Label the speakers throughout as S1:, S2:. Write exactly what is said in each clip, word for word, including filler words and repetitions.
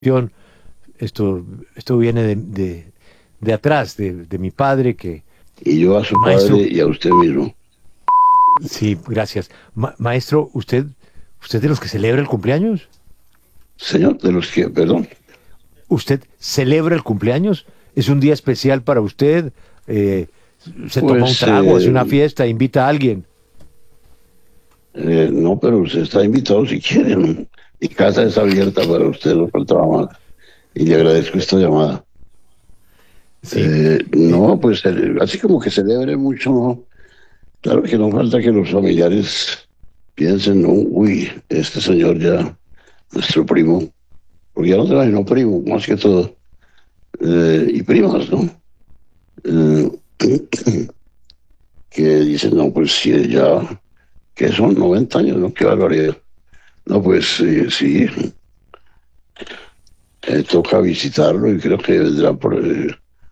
S1: Esto, esto viene de, de, de atrás, de, de mi padre, que
S2: Y yo a su
S1: maestro,
S2: padre y a usted mismo.
S1: sí, gracias. Ma- maestro, ¿usted, usted de los que celebra el cumpleaños?
S2: Señor, de los que, perdón,
S1: ¿Usted celebra el cumpleaños? ¿Es un día especial para usted? Eh, ¿Se toma un
S2: pues
S1: trago, hace una
S2: eh,
S1: fiesta, invita a alguien?
S2: eh, no, pero usted está invitado si quiere, ¿no? Mi casa es abierta para usted, no faltaba más. Y le agradezco esta llamada.
S1: Sí.
S2: Eh,
S1: Eh,
S2: no, pues eh, así como que celebre mucho, ¿no? Claro que no falta que los familiares piensen, no, uy, este señor ya, nuestro primo, porque ya no te imagino primo, más que todo, eh, y primas, ¿no? Eh, que dicen, no, pues si ya, que son noventa años, ¿no? Qué barbaridad. No, pues eh, sí, eh, toca visitarlo y creo que vendrán por, eh,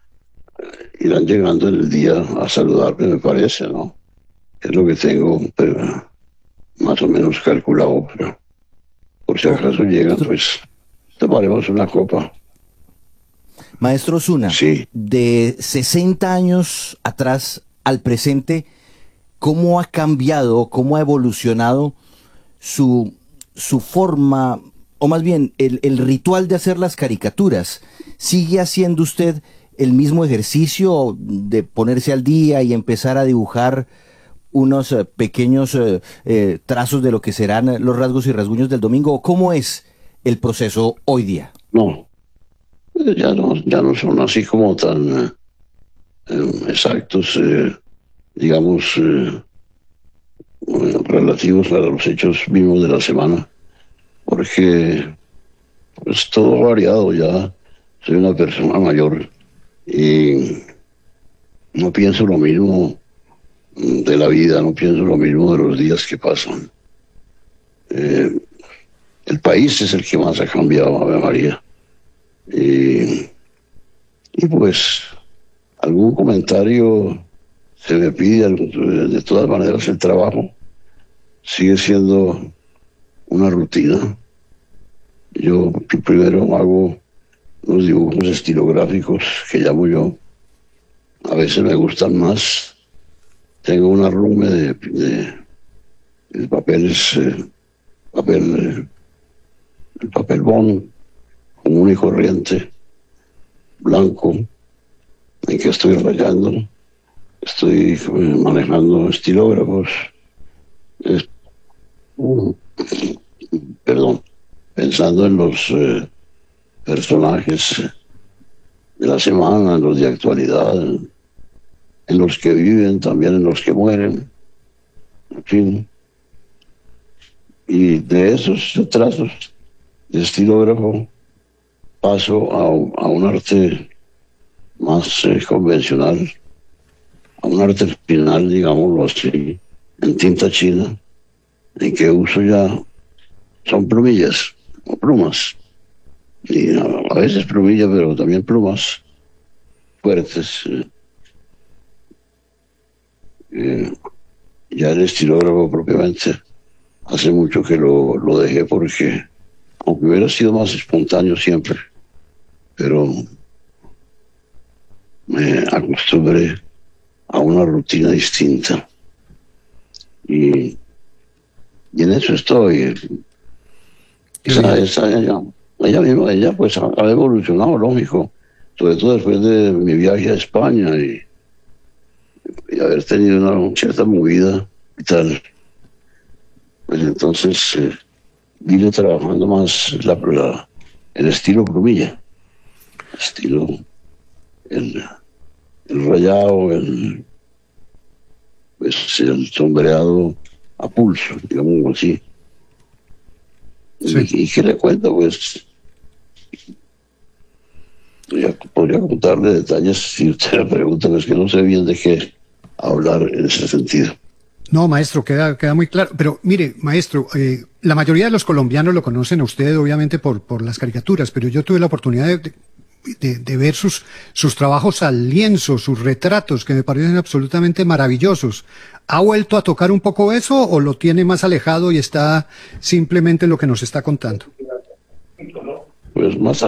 S2: irán llegando en el día a saludarme, me parece, ¿no? Es lo que tengo pero, más o menos calculado, pero por si
S3: Oh,
S2: acaso llegan,
S3: maestro,
S2: pues tomaremos una copa.
S3: maestro Zuna,
S2: Sí,
S3: de sesenta años atrás al presente, ¿cómo ha cambiado, cómo ha evolucionado su, su forma, o más bien el, el ritual de hacer las caricaturas? ¿Sigue haciendo usted el mismo ejercicio de ponerse al día y empezar a dibujar unos eh, pequeños eh, eh, trazos de lo que serán los rasgos y rasguños del domingo? ¿O cómo es el proceso hoy día?
S2: no, eh, ya no, ya no son así como tan eh, eh, exactos, eh, digamos, eh, eh, relativos a los hechos mismos de la semana, porque pues todo ha variado ya. Soy una persona mayor y no pienso lo mismo de la vida, no pienso lo mismo de los días que pasan. Eh, el país es el que más ha cambiado, Ave María. Y, y pues algún comentario se me pide, de todas maneras el trabajo sigue siendo una rutina. Yo primero hago los dibujos estilográficos que llamo yo. A veces me gustan más. Tengo un arrume de, de, de papeles, eh, papel, eh, el papel bond común y corriente, blanco, en que estoy rayando. Estoy eh, manejando estilógrafos. Es, uh, perdón, pensando en los eh, personajes de la semana, en los de actualidad, en, en los que viven, también en los que mueren, en fin. Y de esos trazos de estilógrafo paso a, a un arte más eh, convencional, a un arte final, digámoslo así, en tinta china, en que uso ya, son plumillas o plumas, y a, a veces plumillas, pero también plumas fuertes. Eh, eh, ya el estilógrafo propiamente hace mucho que lo, lo dejé porque, aunque hubiera sido más espontáneo siempre, pero me acostumbré a una rutina distinta. Y, y en eso estoy.
S1: qué
S2: Esa,
S1: bien.
S2: esa, ella, ella misma, ella pues ha, ha evolucionado, lógico, sobre todo después de mi viaje a España y, y haber tenido una cierta movida y tal. Pues entonces eh, vine trabajando más la, la- el estilo plumilla, estilo, el, el rayado, el, pues, el sombreado a pulso, digamos así.
S1: Sí.
S2: ¿Y, y qué le cuento? Pues ya podría contarle detalles si usted me pregunta, es que no sé bien de qué hablar en ese sentido.
S4: No, maestro, queda, queda muy claro. Pero mire, maestro, eh, la mayoría de los colombianos lo conocen a usted, obviamente, por, por las caricaturas, pero yo tuve la oportunidad de, de- de ver sus, sus trabajos al lienzo, sus retratos, que me parecen absolutamente maravillosos. ¿Ha vuelto a tocar un poco eso o lo tiene más alejado y está simplemente en lo que nos está contando?
S2: pues más